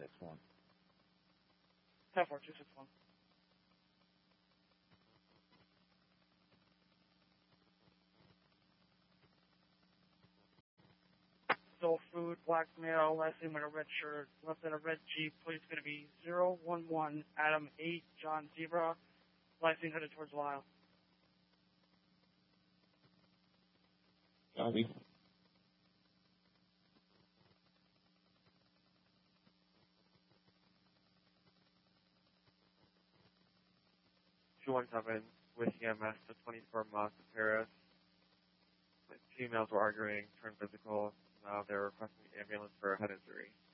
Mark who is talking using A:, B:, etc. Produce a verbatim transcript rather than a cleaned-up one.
A: six one.
B: ten four two six one. Soul Food, black male, last name with a red shirt, left in a red Jeep, please going to be zero one one Adam eight, John Zebra, last name headed towards Lyle.
A: Copy.
C: two one seven with E M S to twenty-four Moss to Paris. The females were arguing, turned physical. Now they're requesting ambulance for a head injury.